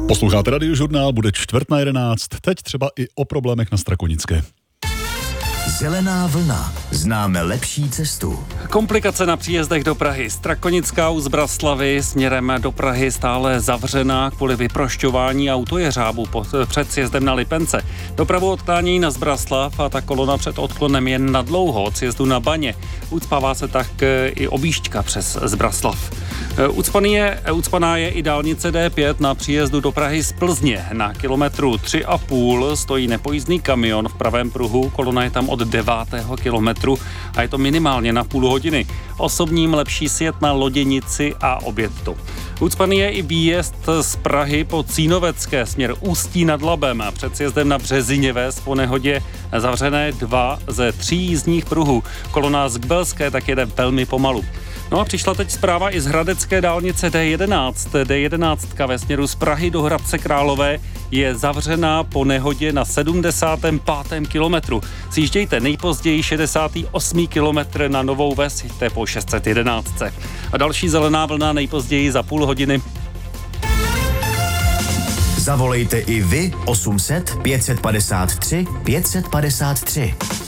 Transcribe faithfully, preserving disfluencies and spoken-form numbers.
Posloucháte Radiožurnál, bude čtvrt na jedenáct, teď třeba i o problémech na Strakonické. Zelená vlna. Známe lepší cestu. Komplikace na příjezdech do Prahy. Strakonická u Zbraslavy směrem do Prahy stále zavřená kvůli vyprošťování autojeřábu před sjezdem na Lipence. Dopravu odklání na Zbraslav a ta kolona před odklonem jen na dlouho od sjezdu na Baně. Ucpává se tak i objížďka přes Zbraslav. Ucpaný je, ucpaná je i dálnice D pět na příjezdu do Prahy z Plzně. Na kilometru tři a půl stojí nepojízdný kamion v pravém pruhu, kolona je tam od devátého kilometru a je to minimálně na půl hodiny. Osobním lepší sjet na Loděnici a Obětu. Ucpaný je i výjezd z Prahy po Cínovecké směr Ústí nad Labem a před sjezdem na Březiněves po nehodě zavřené dva ze tří jízdních pruhů. Kolona z Kbelské tak jede velmi pomalu. No a přišla teď zpráva i z hradecké dálnice D jedenáct. D jedenáct ve směru z Prahy do Hradce Králové je zavřená po nehodě na sedmdesátém pátém kilometru. Sjíždějte nejpozději šedesátý osmý kilometr na Novou Ves, jděte po šest set jedenáct. A další zelená vlna nejpozději za půl hodiny. Zavolejte i vy osm set pět set padesát tři pět set padesát tři.